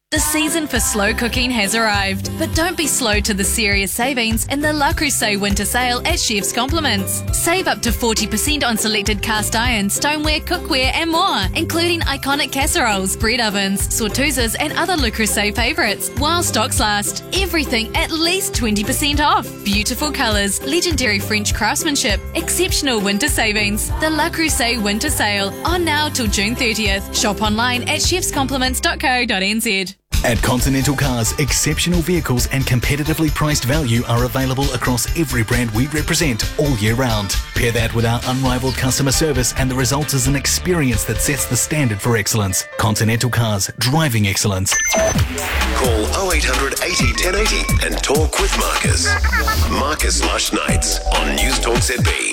The season for slow cooking has arrived, but don't be slow to the serious savings in the La Crusade Winter Sale at Chef's Compliments. Save up to 40% on selected cast iron, stoneware, cookware and more, including iconic casseroles, bread ovens, sortuzas and other Le Crusade favourites, while stocks last. Everything at least 20% off. Beautiful colours, legendary French craftsmanship, exceptional winter savings. The La Crusade Winter Sale, on now till June 30th. Shop online at chefscompliments.co.nz. At Continental Cars, exceptional vehicles and competitively priced value are available across every brand we represent all year round. Pair that with our unrivaled customer service and the result is an experience that sets the standard for excellence. Continental Cars, driving excellence. Call 0800 80 1080 and talk with Marcus. Marcus Lush Nights on News Talk ZB.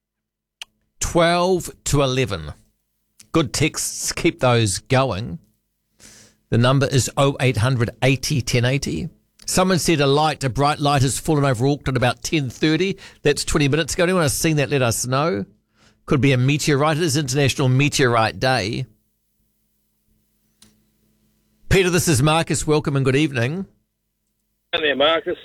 12 to 11. Good texts, keep those going. The number is 0800 80 1080. Someone said a bright light has fallen over Auckland about 10:30. That's 20 minutes ago. Anyone has seen that, let us know. Could be a meteorite. It is International Meteorite Day. Peter, this is Marcus. Welcome and good evening. Hi there, Marcus.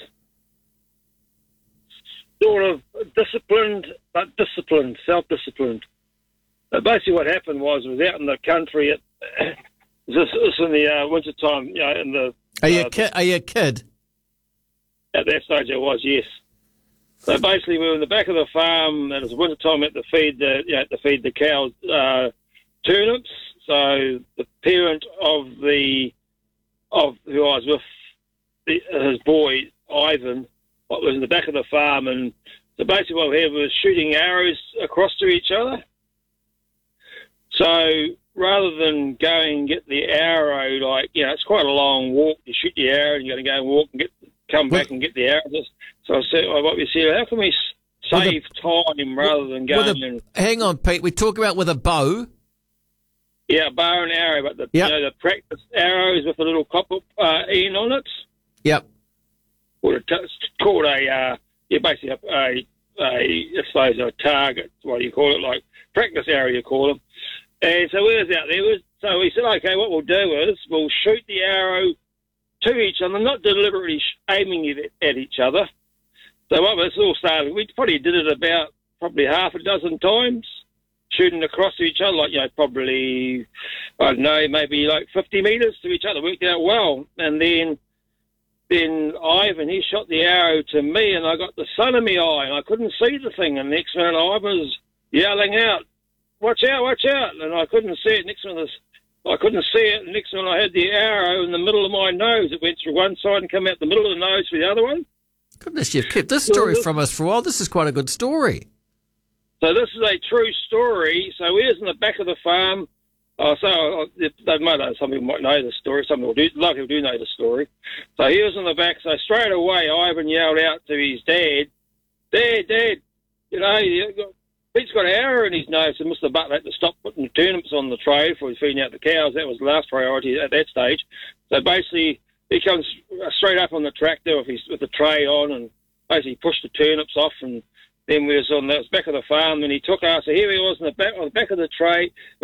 Sort of disciplined, but self-disciplined. Basically what happened was out in the country at... This in the winter time, in the... Are you a kid? At that stage I was, yes. So basically we were in the back of the farm, and it was winter time to feed the cows turnips. So the parent of who I was with, his boy, Ivan, was in the back of the farm, and so basically what we had was shooting arrows across to each other. So rather than go and get the arrow, it's quite a long walk. You shoot the arrow and you got to go and walk and come back and get the arrow. So I said, what we said, how can we save time rather than going and... Hang on, Pete. We talk about with a bow. Yeah, bow and arrow, but the practice arrows with a little copper end on it. Yep. It's called basically I suppose a target. What do you call it? Like practice arrow, you call them. And so we was out there. So we said, okay, what we'll do is we'll shoot the arrow to each other, not deliberately aiming it at each other. So what was all started, we probably did it about half a dozen times, shooting across to each other, probably, I don't know, maybe 50 metres to each other. Worked out well. And then Ivan, he shot the arrow to me, and I got the sun in my eye, and I couldn't see the thing. And the next minute, Ivan was yelling out, watch out, watch out. And I couldn't see it. I couldn't see it. The next one I had the arrow in the middle of my nose. It went through one side and came out the middle of the nose for the other one. Goodness, you've kept this story from us for a while. This is quite a good story. So this is a true story. So we was in the back of the farm. Some people might know the story. Some people do. A lot of people do know the story. So he was in the back. So straight away, Ivan yelled out to his dad, Dad, Pete's got an arrow in his nose, and Mr. Butler had to stop putting the turnips on the tray for feeding out the cows. That was the last priority at that stage. So basically, he comes straight up on the tractor with the tray on and basically pushed the turnips off. And then we was on the back of the farm, and he took us. So here he was on the back of the tray.